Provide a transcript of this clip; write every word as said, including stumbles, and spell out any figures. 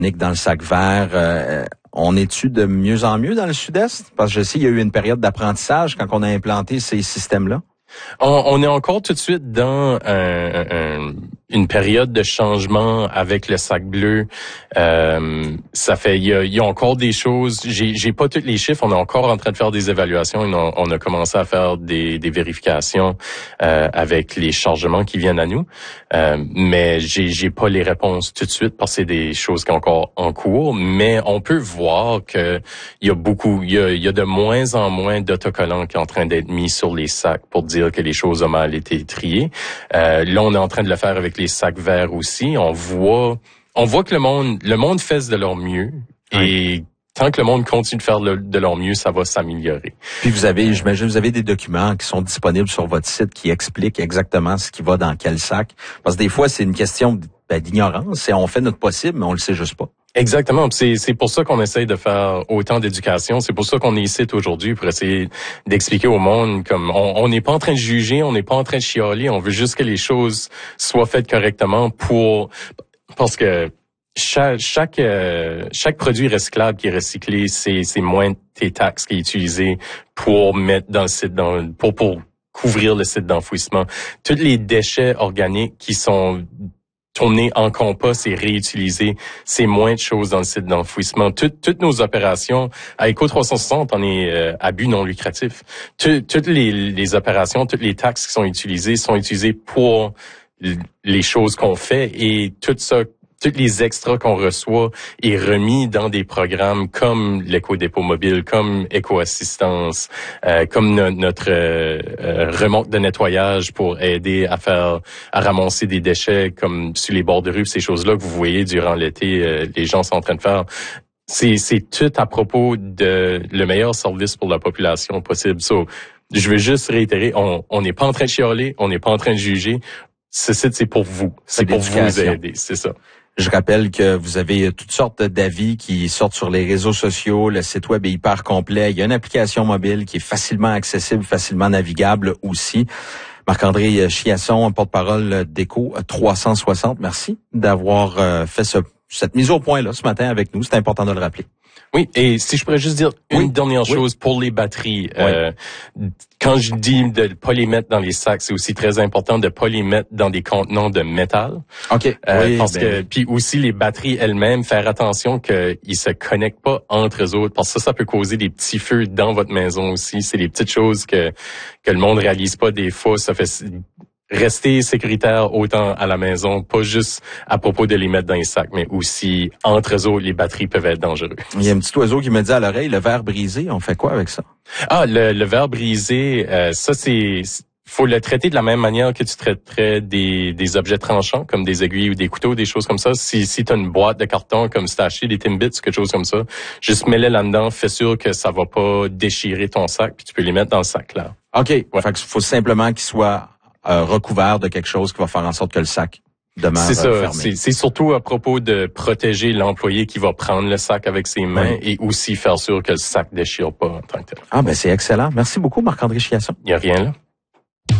dans le sac vert. Euh, on est-tu de mieux en mieux dans le sud-est? Parce que je sais qu'il y a eu une période d'apprentissage quand on a implanté ces systèmes-là. On, on est encore tout de suite dans un, un, une période de changement avec le sac bleu. Euh, ça fait, il y a, il y a encore des choses. J'ai, j'ai pas tous les chiffres. On est encore en train de faire des évaluations. On, on a commencé à faire des, des vérifications euh, avec les chargements qui viennent à nous. Euh, mais j'ai, j'ai pas les réponses tout de suite parce que c'est des choses qui sont encore en cours. Mais on peut voir que il y a beaucoup, il y a, il y a de moins en moins d'autocollants qui sont en train d'être mis sur les sacs pour dire que les choses ont mal été triées. Euh, là, on est en train de le faire avec les sacs verts aussi. On voit, on voit que le monde, le monde fait de leur mieux. Oui. Et tant que le monde continue de faire le, de leur mieux, ça va s'améliorer. Puis vous avez, j'imagine, vous avez des documents qui sont disponibles sur votre site qui expliquent exactement ce qui va dans quel sac. Parce que des fois, c'est une question ben, d'ignorance et on fait notre possible, mais on le sait juste pas. Exactement. C'est, c'est pour ça qu'on essaye de faire autant d'éducation. C'est pour ça qu'on est ici aujourd'hui, pour essayer d'expliquer au monde comme on n'est pas en train de juger, on n'est pas en train de chialer, on veut juste que les choses soient faites correctement pour parce que chaque chaque euh, chaque produit recyclable qui est recyclé, c'est c'est moins de taxes qui est utilisé pour mettre dans le site dans pour pour couvrir le site d'enfouissement. Tous les déchets organiques qui sont tourner en compost et réutiliser, c'est moins de choses dans le site d'enfouissement. Toutes, toutes nos opérations, à Éco trois cent soixante, on est euh, à but non lucratif. Tout, toutes les, les opérations, toutes les taxes qui sont utilisées sont utilisées pour les choses qu'on fait et tout ça, tous les extras qu'on reçoit est remis dans des programmes comme l'éco-dépôt mobile, comme éco-assistance, euh, comme no- notre euh, remorque de nettoyage pour aider à faire, à ramasser des déchets comme sur les bords de rue, ces choses-là que vous voyez durant l'été, euh, les gens sont en train de faire. C'est, c'est tout à propos de le meilleur service pour la population possible. So, je veux juste réitérer, on on n'est pas en train de chialer, on n'est pas en train de juger. Ce site, c'est pour vous. C'est pour vous aider, c'est ça. Je rappelle que vous avez toutes sortes d'avis qui sortent sur les réseaux sociaux. Le site web est hyper complet. Il y a une application mobile qui est facilement accessible, facilement navigable aussi. Marc-André Chiasson, porte-parole d'Éco trois cent soixante. Merci d'avoir fait ce, cette mise au point là ce matin avec nous. C'est important de le rappeler. Oui, et si je pourrais juste dire une oui, dernière oui. chose pour les batteries. Oui. Euh, quand je dis de ne pas les mettre dans les sacs, c'est aussi très important de ne pas les mettre dans des contenants de métal. OK. Euh, oui, parce ben que oui. puis aussi les batteries elles-mêmes, faire attention qu'ils se connectent pas entre eux autres, parce que ça, ça peut causer des petits feux dans votre maison aussi. C'est des petites choses que que le monde réalise pas des fois. Ça fait rester sécuritaire autant à la maison, pas juste à propos de les mettre dans les sacs, mais aussi entre eux autres, les batteries peuvent être dangereuses. Il y a un petit oiseau qui me dit à l'oreille, le verre brisé, on fait quoi avec ça? Ah, le, le verre brisé, euh, ça c'est... faut le traiter de la même manière que tu traiterais des, des objets tranchants, comme des aiguilles ou des couteaux, des choses comme ça. Si, si tu as une boîte de carton, comme si tu as acheté des Timbits ou quelque chose comme ça, juste mets-les là-dedans, fais sûr que ça va pas déchirer ton sac, puis tu peux les mettre dans le sac là. OK. Ouais. Fait qu'il faut simplement qu'il soit euh, recouvert de quelque chose qui va faire en sorte que le sac demeure C'est ça. euh, fermé. C'est, c'est surtout à propos de protéger l'employé qui va prendre le sac avec ses mains, oui. Et aussi faire sûr que le sac déchire pas en tant que tel. Ah ben c'est excellent. Merci beaucoup Marc-André Chiasson. Il n'y a rien là.